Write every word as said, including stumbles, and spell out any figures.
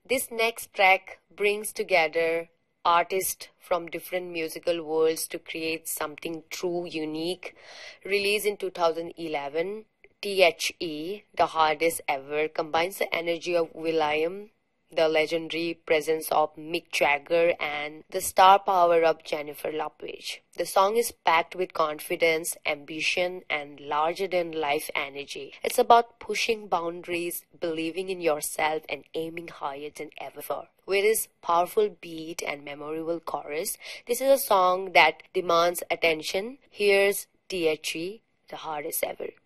This next track brings together artists from different musical worlds to create something true unique. Released in two thousand eleven, The, The Hardest Ever, combines the energy of will.i.am, the legendary presence of Mick Jagger, and the star power of Jennifer Lopez. The song is packed with confidence, ambition, and larger-than-life energy. It's about pushing boundaries, believing in yourself, and aiming higher than ever before. With its powerful beat and memorable chorus, this is a song that demands attention. Here's The, The Hardest Ever.